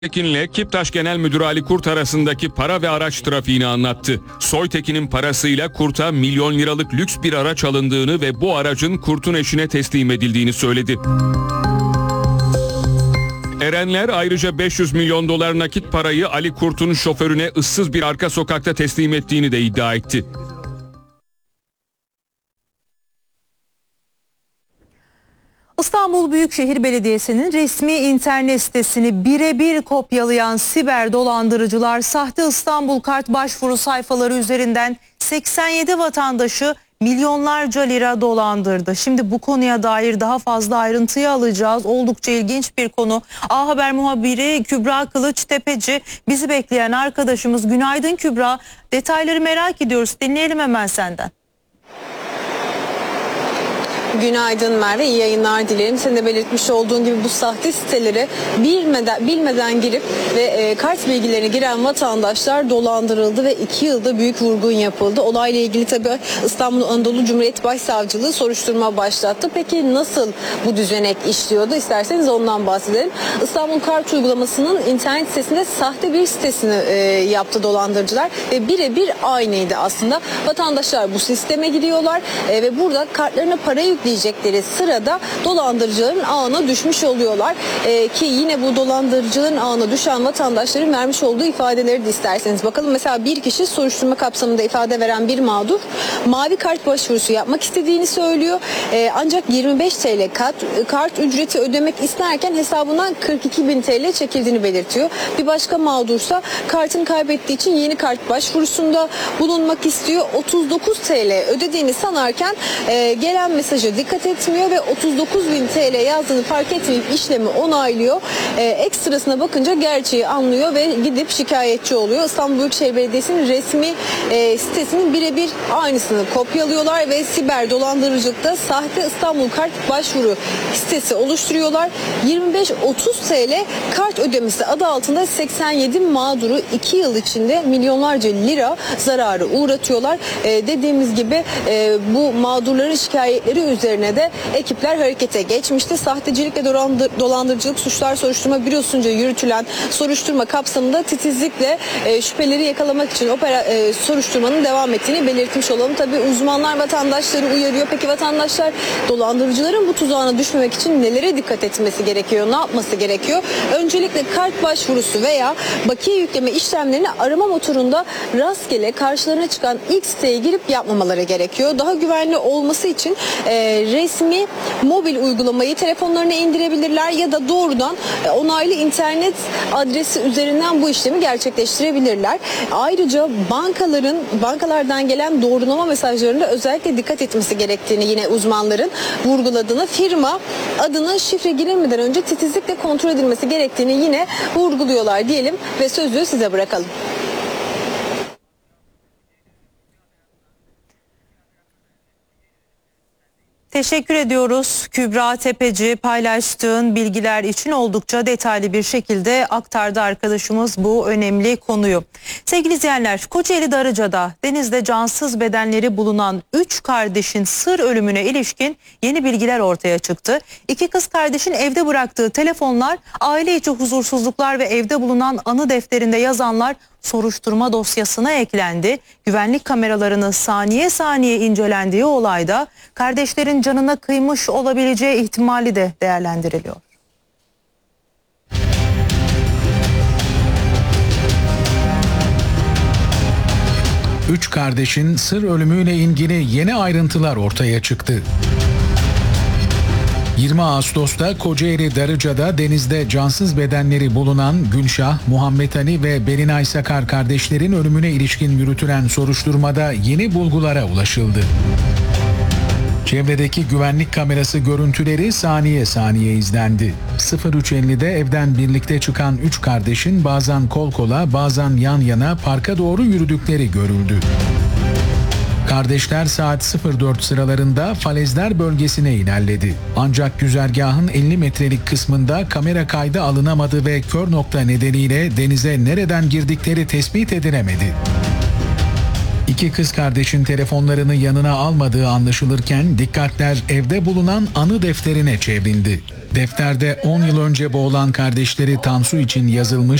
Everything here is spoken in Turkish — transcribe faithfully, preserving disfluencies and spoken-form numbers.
Soytekin'le Kiptaş Genel Müdürü Ali Kurt arasındaki para ve araç trafiğini anlattı. Soytekin'in parasıyla Kurt'a milyon liralık lüks bir araç alındığını ve bu aracın Kurt'un eşine teslim edildiğini söyledi. Erenler ayrıca beş yüz milyon dolar nakit parayı Ali Kurt'un şoförüne ıssız bir arka sokakta teslim ettiğini de iddia etti. İstanbul Büyükşehir Belediyesi'nin resmi internet sitesini birebir kopyalayan siber dolandırıcılar sahte İstanbul Kart başvuru sayfaları üzerinden seksen yedi vatandaşı milyonlarca lira dolandırdı. Şimdi bu konuya dair daha fazla ayrıntıyı alacağız. Oldukça ilginç bir konu. A Haber muhabiri Kübra Kılıçtepeci bizi bekleyen arkadaşımız. Günaydın Kübra. Detayları merak ediyoruz. Dinleyelim hemen senden. Günaydın Merve, iyi yayınlar dilerim. Senin de belirtmiş olduğun gibi bu sahte sitelere bilmeden, bilmeden girip ve e, kart bilgilerini giren vatandaşlar dolandırıldı ve iki yılda büyük vurgun yapıldı. Olayla ilgili tabii İstanbul Anadolu Cumhuriyet Başsavcılığı soruşturma başlattı. Peki nasıl bu düzenek işliyordu? İsterseniz ondan bahsedelim. İstanbul Kart uygulamasının internet sitesinde sahte bir sitesini e, yaptı dolandırıcılar ve birebir aynıydı aslında. Vatandaşlar bu sisteme gidiyorlar e, ve burada kartlarına para yükleyecekleri sırada dolandırıcıların ağına düşmüş oluyorlar. Ee, ki yine bu dolandırıcıların ağına düşen vatandaşların vermiş olduğu ifadeleri de isterseniz bakalım. Mesela bir kişi soruşturma kapsamında ifade veren bir mağdur mavi kart başvurusu yapmak istediğini söylüyor. Ee, ancak yirmi beş TL kart, kart ücreti ödemek isterken hesabından kırk iki bin TL çekildiğini belirtiyor. Bir başka mağdursa kartını kaybettiği için yeni kart başvurusunda bulunmak istiyor. otuz dokuz TL ödediğini sanarken e, gelen mesajı dikkat etmiyor ve otuz dokuz bin TL yazdığını fark etmeyip işlemi onaylıyor. Ee, ekstrasına bakınca gerçeği anlıyor ve gidip şikayetçi oluyor. İstanbul Büyükşehir Belediyesi'nin resmi e, sitesinin birebir aynısını kopyalıyorlar ve siber dolandırıcılıkta sahte İstanbul Kart başvuru sitesi oluşturuyorlar. yirmi beş otuz TL kart ödemesi adı altında seksen yedi mağduru iki yıl içinde milyonlarca lira zararı uğratıyorlar. E, dediğimiz gibi e, bu mağdurların şikayetleri üzerine de ekipler harekete geçmişti. Sahtecilik ve dolandırıcılık suçlar soruşturma bürosunca yürütülen soruşturma kapsamında titizlikle e, şüpheleri yakalamak için opera, e, soruşturmanın devam ettiğini belirtmiş olalım. Tabii uzmanlar vatandaşları uyarıyor. Peki vatandaşlar dolandırıcıların bu tuzağına düşmemek için nelere dikkat etmesi gerekiyor? Ne yapması gerekiyor? Öncelikle kart başvurusu veya bakiye yükleme işlemlerini arama motorunda rastgele karşılarına çıkan ilk siteye girip yapmamaları gerekiyor. Daha güvenli olması için e, resmi mobil uygulamayı telefonlarına indirebilirler ya da doğrudan e, onaylı internet adresi üzerinden bu işlemi gerçekleştirebilirler. Ayrıca bankaların bankalardan gelen doğrulama mesajlarında özellikle dikkat etmesi gerektiğini yine uzmanların vurguladığını, firma adının şifre girilmeden önce titizlikle kontrol edilmesi gerektiğini yine vurguluyorlar diyelim ve sözü size bırakalım. Teşekkür ediyoruz Kübra Tepeci, paylaştığın bilgiler için oldukça detaylı bir şekilde aktardı arkadaşımız bu önemli konuyu. Sevgili izleyenler, Kocaeli Darıca'da denizde cansız bedenleri bulunan üç kardeşin sır ölümüne ilişkin yeni bilgiler ortaya çıktı. İki kız kardeşin evde bıraktığı telefonlar, aile içi huzursuzluklar ve evde bulunan anı defterinde yazanlar soruşturma dosyasına eklendi. Güvenlik kameralarının saniye saniye incelendiği olayda kardeşlerin canına kıymış olabileceği ihtimali de değerlendiriliyor. Üç kardeşin sır ölümüyle ilgili yeni ayrıntılar ortaya çıktı. yirmi Ağustos'ta Kocaeli Darıca'da denizde cansız bedenleri bulunan Gülşah, Muhammed Ali ve Belinay Sakar kardeşlerin ölümüne ilişkin yürütülen soruşturmada yeni bulgulara ulaşıldı. Çevredeki güvenlik kamerası görüntüleri saniye saniye izlendi. sıfır üç ellide evden birlikte çıkan üç kardeşin bazen kol kola, bazen yan yana parka doğru yürüdükleri görüldü. Kardeşler saat sıfır dört sıralarında Falezler bölgesine ilerledi. Ancak güzergahın elli metrelik kısmında kamera kaydı alınamadı ve kör nokta nedeniyle denize nereden girdikleri tespit edilemedi. İki kız kardeşin telefonlarını yanına almadığı anlaşılırken dikkatler evde bulunan anı defterine çevrildi. Defterde on yıl önce boğulan kardeşleri Tansu için yazılmış